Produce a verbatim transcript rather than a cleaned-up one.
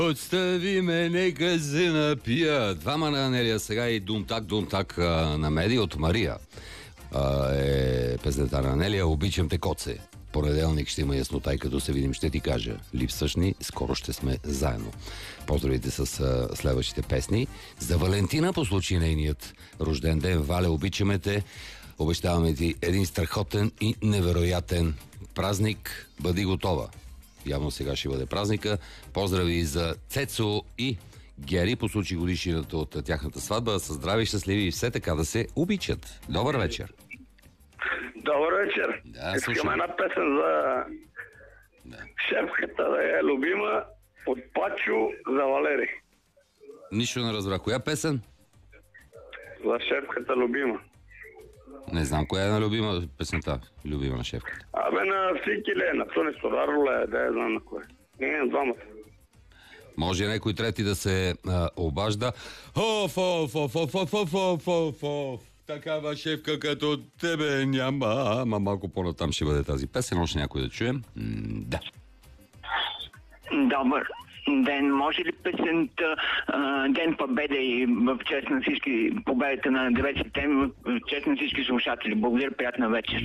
Отстави ме, нека се напия. Двама на Анелия сега и Дунтак, Дунтак на меди от Мария. А, е песнета на Анелия. Обичам те, коце. Понеделник ще има яснота и като се видим ще ти кажа. Липсваш ни, скоро ще сме заедно. Поздравите с а, следващите песни. За Валентина по случай нейният рожден ден. Валя, обичаме те. Обещаваме ти един страхотен и невероятен празник. Бъди готова. Явно сега ще бъде празника. Поздрави за Цецо и Гери по случай годишнината от тяхната сватба. Със здрави, щастливи и все така да се обичат. Добър вечер. Добър вечер. Да, искам една песен за да. Шефката да е любима от Пачо за Валери. Нищо не разбра. Коя песен? За Шефката любима. Не знам коя е на любима песента. Любима на шефката. Абе на всеки ли е, на Тони Стораро ли е, да я знам на кое. Не, на двамата. Може някой трети да се а, обажда. Оф, оф, оф, оф, оф, оф, оф, оф, оф. Такава шефка като тебе няма. Ама малко по-натам ще бъде тази песен. Още някой да чуем. М, да. Добър ден. Може ли песента а, Ден победа и в чест на всички победите на девети септември, в чест на всички слушатели? Благодаря, приятна вечер.